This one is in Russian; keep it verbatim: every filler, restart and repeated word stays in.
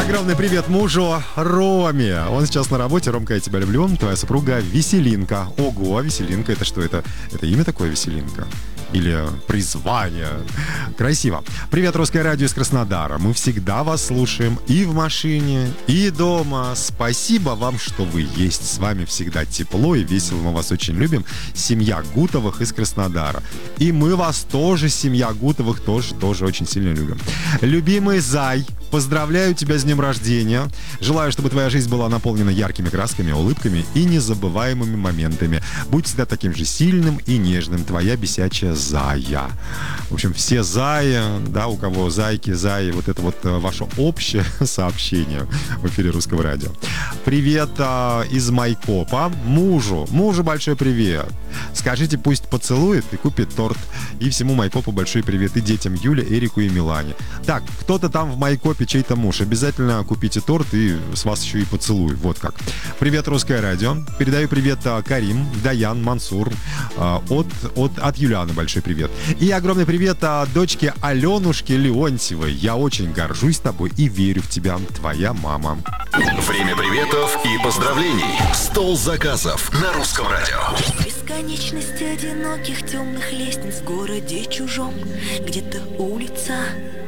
Огромный привет мужу Роме. Он сейчас на работе. Ромка, я тебя люблю. Твоя супруга Веселинка. Ого, Веселинка, это что? Это, это имя такое, Веселинка? Или призвание? Красиво. Привет, Русское радио из Краснодара. Мы всегда вас слушаем и в машине, и дома. Спасибо вам, что вы есть. С вами всегда тепло и весело. Мы вас очень любим. Семья Гутовых из Краснодара. И мы вас тоже, семья Гутовых, тоже, тоже очень сильно любим. Любимый Зай, поздравляю тебя с днем рождения. Желаю, чтобы твоя жизнь была наполнена яркими красками, улыбками и незабываемыми моментами. Будь всегда таким же сильным и нежным. Твоя бесячая Зая. В общем, все Заи, да, у кого зайки, Заи, вот это вот ваше общее сообщение в эфире Русского радио. Привет а, из Майкопа. Мужу, мужу большой привет. Скажите, пусть поцелует и купит торт. И всему Майкопу большой привет. И детям Юле, Эрику и Милане. Так, кто-то там в Майкопе, чей-то муж. Обязательно купите торт и с вас еще и поцелуй. Вот как. Привет, Русское радио. Передаю привет а, Карим, Даян, Мансур. А, от, от, от Юлианы большой привет. И огромный привет а, дочке Аленушке Леонтьевой. Я очень горжусь тобой и верю в тебя, твоя мама. Время приветов и поздравлений. Стол заказов на Русском радио. Бесконечность одиноких темных лестниц в городе чужом. Где-то улица